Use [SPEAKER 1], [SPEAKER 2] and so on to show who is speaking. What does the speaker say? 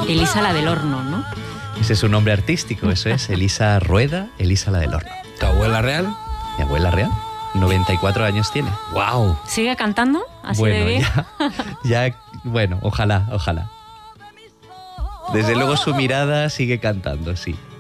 [SPEAKER 1] Elisa la del Horno, ¿no?
[SPEAKER 2] Ese es su nombre artístico, eso es. Elisa Rueda, Elisa la del Horno.
[SPEAKER 3] ¿Tu abuela real?
[SPEAKER 2] Mi abuela real, 94 años tiene.
[SPEAKER 3] ¡Wow!
[SPEAKER 1] ¿Sigue cantando? Así de bien.
[SPEAKER 2] Bueno, ojalá. Desde luego su mirada sigue cantando, sí.